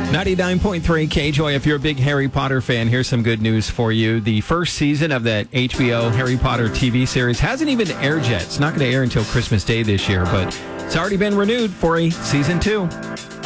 99.3 KJOY. If you're a big Harry Potter fan, here's some good news for you. The first season of that HBO Harry Potter TV series hasn't even aired yet. It's not going to air until Christmas Day this year, but it's already been renewed for a season 2.